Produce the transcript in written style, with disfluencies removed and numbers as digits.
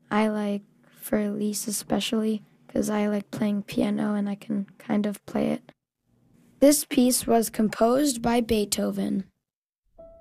I like Fur-Elise especially because I like playing piano and I can kind of play it. This piece was composed by Beethoven.